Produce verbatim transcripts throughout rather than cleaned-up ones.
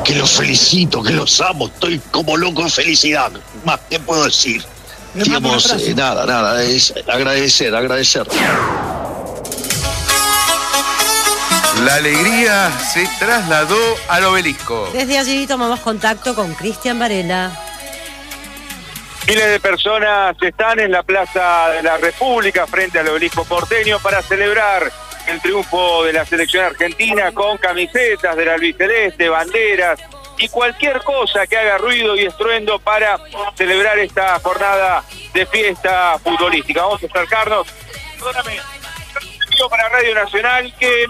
que los felicito, que los amo, estoy como loco de felicidad. Más, ¿qué puedo decir? Digamos, eh, nada, nada, es agradecer, agradecer. La alegría se trasladó al obelisco. Desde allí tomamos contacto con Cristian Varela. Miles de personas están en la Plaza de la República frente al obelisco porteño para celebrar el triunfo de la selección argentina con camisetas del albiceleste, banderas y cualquier cosa que haga ruido y estruendo para celebrar esta jornada de fiesta futbolística. Vamos a acercarnos. Perdóname, estamos en vivo para Radio Nacional. Que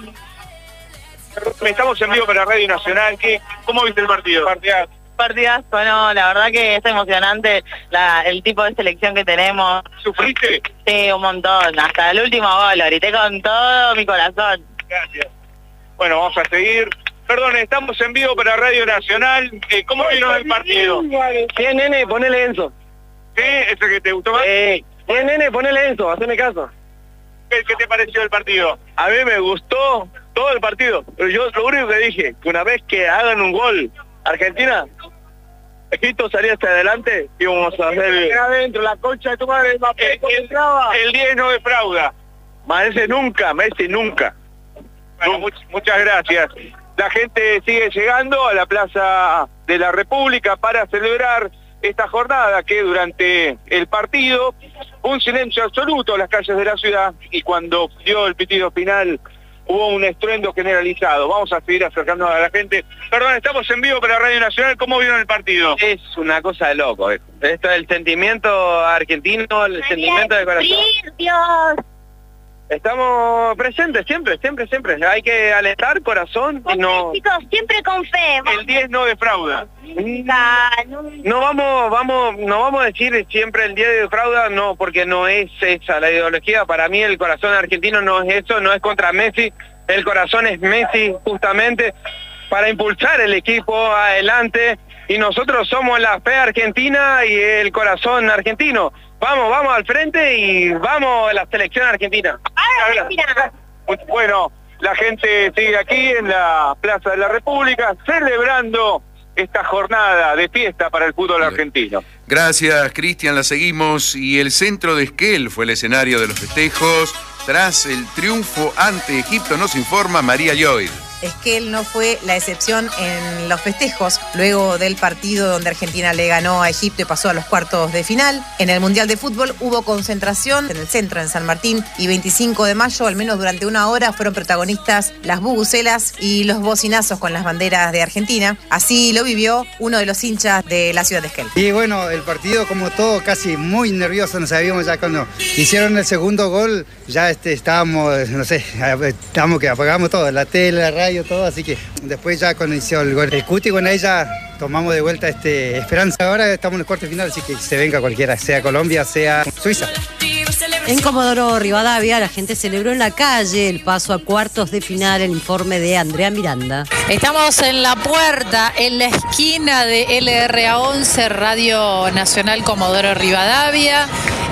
estamos en vivo para Radio Nacional. Que ¿Cómo viste el partido? Partidazo. Partidazo, no, la verdad que es emocionante la, el tipo de selección que tenemos. ¿Sufriste? Sí, un montón, hasta el último gol, lo grité con todo mi corazón. Gracias. Bueno, vamos a seguir. Perdón, estamos en vivo para Radio Nacional. Eh, ¿Cómo vieron el partido? Bien, nene, ponele Enzo. ¿Sí? ¿Ese que te gustó más? Eh, bien, nene, ponele Enzo, haceme caso. ¿Qué, ¿Qué te pareció el partido? A mí me gustó todo el partido, pero yo lo único que dije, que una vez que hagan un gol Argentina, Egipto salía hasta adelante y vamos a hacer... adentro, la concha de tu madre, el, el, el diez no defrauda. Messi nunca, Messi nunca. Bueno, much, muchas gracias. La gente sigue llegando a la Plaza de la República para celebrar esta jornada que durante el partido un silencio absoluto en las calles de la ciudad y cuando dio el pitido final hubo un estruendo generalizado. Vamos a seguir acercándonos a la gente. Perdón, estamos en vivo para Radio Nacional. ¿Cómo vieron el partido? Es una cosa de loco. Eh. Esto es el sentimiento argentino, el sentimiento de corazón. Dios. Estamos presentes siempre, siempre, siempre. Hay que alentar corazón y no... Chicos, siempre con fe. El diez no defrauda. Nunca, nunca. No vamos, vamos, no vamos a decir siempre el diez defrauda, no, porque no es esa la ideología. Para mí el corazón argentino no es eso, no es contra Messi. El corazón es Messi justamente para impulsar el equipo adelante y nosotros somos la fe argentina y el corazón argentino. Vamos, vamos al frente y vamos a la selección argentina. Argentina. Bueno, la gente sigue aquí en la Plaza de la República celebrando esta jornada de fiesta para el fútbol argentino. Gracias, Cristian, la seguimos. Y el centro de Esquel fue el escenario de los festejos tras el triunfo ante Egipto, nos informa María Lloyd. Esquel no fue la excepción en los festejos luego del partido donde Argentina le ganó a Egipto y pasó a los cuartos de final. En el Mundial de Fútbol hubo concentración en el centro, en San Martín, y veinticinco de mayo, al menos durante una hora, fueron protagonistas las bubucelas y los bocinazos con las banderas de Argentina. Así lo vivió uno de los hinchas de la ciudad de Esquel. Y bueno, el partido como todo casi muy nervioso, nos sabíamos ya cuando hicieron el segundo gol, ya este, estábamos, no sé, estábamos que apagamos todo, la tele, la radio, todo, así que después ya cuando inició el gol el Cuti con ella tomamos de vuelta este esperanza. Ahora estamos en el cuarto final, así que se venga cualquiera, sea Colombia, sea Suiza. En Comodoro Rivadavia la gente celebró en la calle el paso a cuartos de final, el informe de Andrea Miranda. Estamos en la puerta, en la esquina de L R A once, Radio Nacional Comodoro Rivadavia,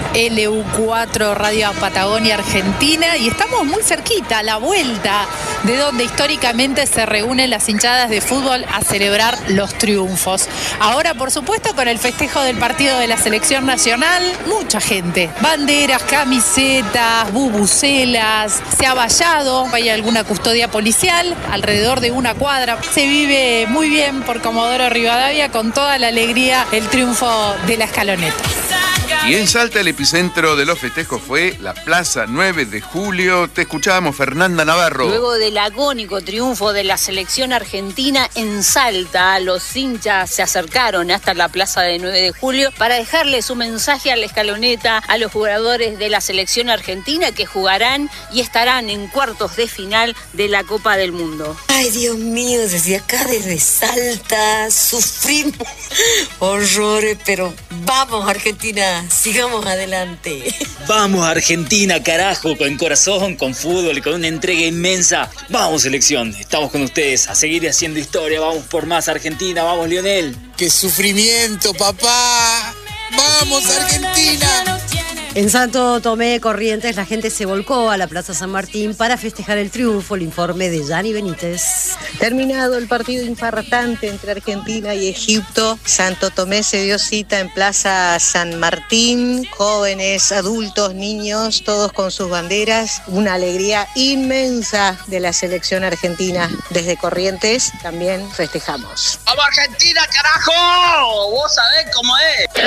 L U cuatro Radio Patagonia Argentina, y estamos muy cerquita, a la vuelta de donde históricamente se reúnen las hinchadas de fútbol a celebrar los triunfos. Ahora, por supuesto, con el festejo del partido de la selección nacional, mucha gente, banderas, camisetas, bubucelas, se ha vallado, hay alguna custodia policial alrededor de una cuadra. Se vive muy bien por Comodoro Rivadavia, con toda la alegría el triunfo de la escaloneta. Y en Salta el epicentro de los festejos fue la Plaza nueve de julio. Te escuchábamos, Fernanda Navarro. Luego del agónico triunfo de la selección argentina en Salta, los hinchas se acercaron hasta la Plaza de nueve de julio para dejarle su mensaje a la escaloneta, a los jugadores de la selección argentina que jugarán y estarán en cuartos de final de la Copa del Mundo. Ay, Dios mío, desde acá, desde Salta, sufrimos horrores, pero vamos, Argentina, sigamos adelante. Vamos, Argentina, carajo, con corazón, con fútbol, con una entrega inmensa. Vamos, selección, estamos con ustedes a seguir haciendo historia. Vamos por más, Argentina, vamos, Lionel. ¡Qué sufrimiento, papá! ¡Vamos, Argentina! En Santo Tomé, Corrientes, la gente se volcó a la Plaza San Martín para festejar el triunfo. El informe de Yanni Benítez. Terminado el partido infartante entre Argentina y Egipto, Santo Tomé se dio cita en Plaza San Martín. Jóvenes, adultos, niños, todos con sus banderas. Una alegría inmensa de la selección argentina. Desde Corrientes también festejamos. ¡Vamos Argentina, carajo! Vos sabés cómo es.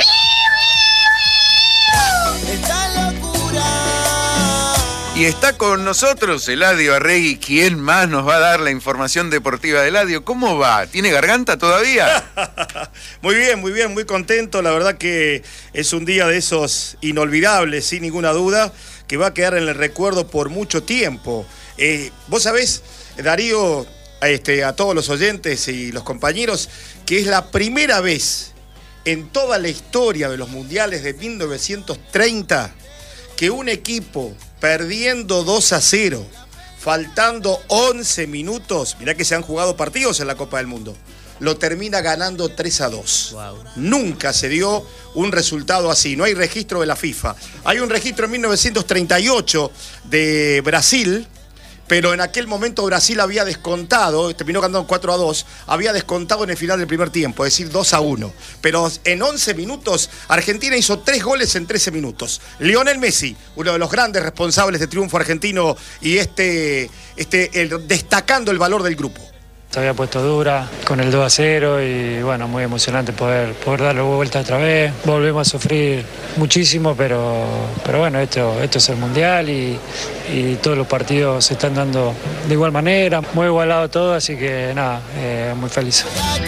Y está con nosotros Eladio Arregui. ¿Quién más nos va a dar la información deportiva de Eladio? ¿Cómo va? ¿Tiene garganta todavía? Muy bien, muy bien, muy contento. La verdad que es un día de esos inolvidables, sin ninguna duda, que va a quedar en el recuerdo por mucho tiempo. Eh, vos sabés, Darío, este, a todos los oyentes y los compañeros, que es la primera vez en toda la historia de los mundiales de mil novecientos treinta que un equipo perdiendo dos a cero, faltando once minutos, mirá que se han jugado partidos en la Copa del Mundo, lo termina ganando tres a dos. Wow. Nunca se dio un resultado así, no hay registro de la FIFA. Hay un registro en mil novecientos treinta y ocho de Brasil, pero en aquel momento Brasil había descontado, terminó ganando cuatro a dos, había descontado en el final del primer tiempo, es decir, dos a uno. Pero en once minutos, Argentina hizo tres goles en trece minutos. Lionel Messi, uno de los grandes responsables del triunfo argentino, y este, este el, destacando el valor del grupo. Se había puesto dura con el dos a cero y bueno, muy emocionante poder, poder darle vuelta otra vez. Volvemos a sufrir muchísimo, pero, pero bueno, esto, esto es el Mundial y, y todos los partidos se están dando de igual manera, muy igualado todo, así que nada, eh, muy feliz.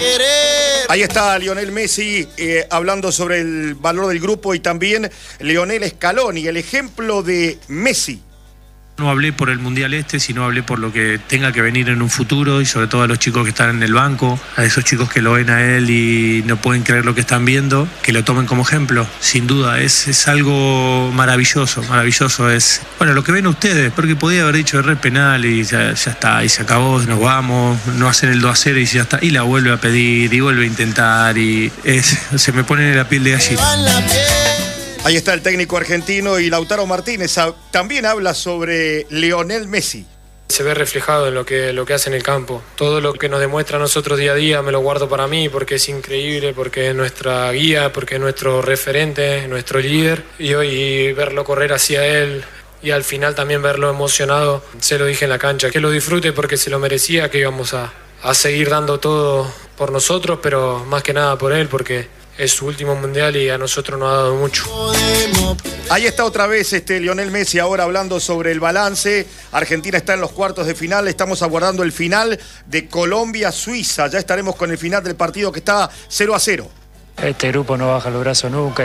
Ahí está Lionel Messi eh, hablando sobre el valor del grupo y también Lionel Scaloni, el ejemplo de Messi. No hablé por el Mundial este, sino hablé por lo que tenga que venir en un futuro y sobre todo a los chicos que están en el banco, a esos chicos que lo ven a él y no pueden creer lo que están viendo, que lo tomen como ejemplo. Sin duda, es, es algo maravilloso, maravilloso. Es, bueno, lo que ven ustedes, porque podía haber dicho error penal y ya, ya está, y se acabó, nos vamos, no hacen el dos a cero y ya está, y la vuelve a pedir y vuelve a intentar y es, se me pone la piel de gallina. Ahí está el técnico argentino y Lautaro Martínez también habla sobre Lionel Messi. Se ve reflejado en lo que, lo que hace en el campo. Todo lo que nos demuestra a nosotros día a día me lo guardo para mí porque es increíble, porque es nuestra guía, porque es nuestro referente, nuestro líder. Y hoy verlo correr hacia él y al final también verlo emocionado, se lo dije en la cancha, que lo disfrute porque se lo merecía, que íbamos a, a seguir dando todo por nosotros, pero más que nada por él, porque es su último mundial y a nosotros nos ha dado mucho. Ahí está otra vez este Lionel Messi ahora hablando sobre el balance. Argentina está en los cuartos de final. Estamos aguardando el final de Colombia-Suiza. Ya estaremos con el final del partido que está cero a cero. Este grupo no baja los brazos nunca.